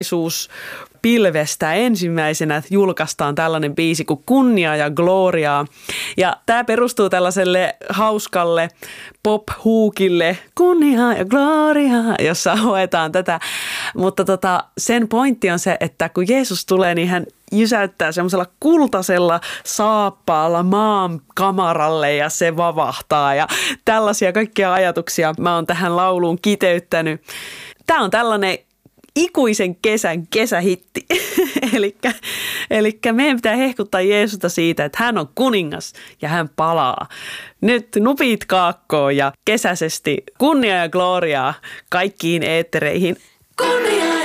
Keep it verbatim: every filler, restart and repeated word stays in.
pilvestä ensimmäisenä julkaistaan tällainen biisi kuin Kunnia ja Gloriaa. Ja tämä perustuu tällaiselle hauskalle pop-huukille Kunnia ja Gloriaa, jossa hoetaan tätä. Mutta tota, sen pointti on se, että kun Jeesus tulee, niin hän jysäyttää semmoisella kultaisella saappaalla maan kamaralle ja se vavahtaa. Ja tällaisia kaikkia ajatuksia mä oon tähän lauluun kiteyttänyt. Tämä on tällainen ikuisen kesän kesähitti. Elikkä, elikkä meidän pitää hehkuttaa Jeesusta siitä, että hän on kuningas ja hän palaa. Nyt nupit kaakkoon ja kesäisesti kunnia ja gloriaa kaikkiin eettereihin. Kunnia!